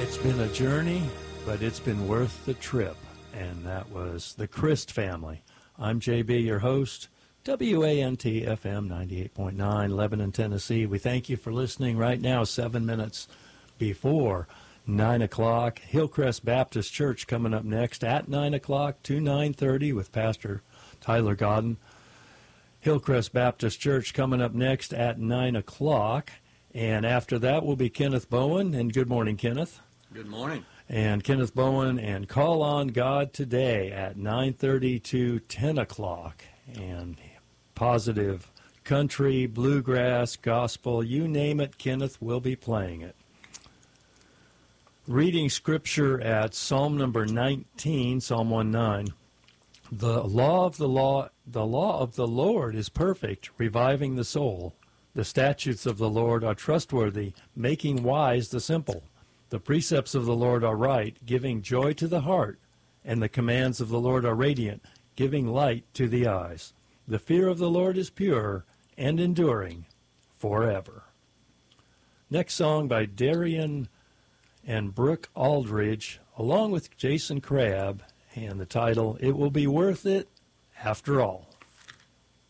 It's been a journey, but it's been worth the trip. And that was the Christ family. I'm JB, your host, WANT FM 98.9, Lebanon, Tennessee. We thank you for listening right now, 7 minutes before 9 o'clock. Hillcrest Baptist Church coming up next at 9 o'clock to 9:30 with Pastor Tyler Godden. Hillcrest Baptist Church coming up next at 9 o'clock. And after that will be Kenneth Bowen. And good morning, Kenneth. Good morning. And Kenneth Bowen and Call on God Today at 9:30 to 10 o'clock. And positive country, bluegrass, gospel, you name it, Kenneth will be playing it. Reading scripture at Psalm number 19, Psalm 1:9. The law of the Lord is perfect, reviving the soul. The statutes of the Lord are trustworthy, making wise the simple. The precepts of the Lord are right, giving joy to the heart, and the commands of the Lord are radiant, giving light to the eyes. The fear of the Lord is pure and enduring forever. Next song by Darian and Brooke Aldridge, along with Jason Crabb, and the title, It Will Be Worth It After All.